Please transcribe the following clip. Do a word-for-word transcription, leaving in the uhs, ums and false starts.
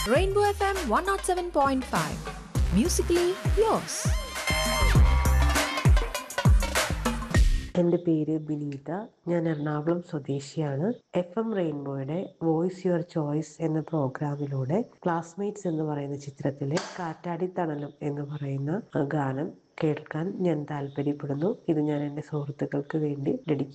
Rainbow F M one oh seven point five. Musically yours. എൻ്റെ പേര് ബിനീത. ഞാൻ എറണാകുളം സ്വദേശിയാണ്. F M റെയിൻബോയുടെ voice your choice എന്ന പ്രോഗ്രാമിലൂടെ ക്ലാസ്മേറ്റ്സ് എന്ന് പറയുന്ന ചിത്രത്തിലെ കാറ്റാടി തണലും എന്ന് പറയുന്ന ഗാനം കേൾക്കാൻ ഞാൻ താല്പര്യപ്പെടുന്നു. ഇത് ഞാൻ എൻ്റെ സുഹൃത്തുക്കൾക്ക് വേണ്ടി ഡെഡിക്കേറ്റ്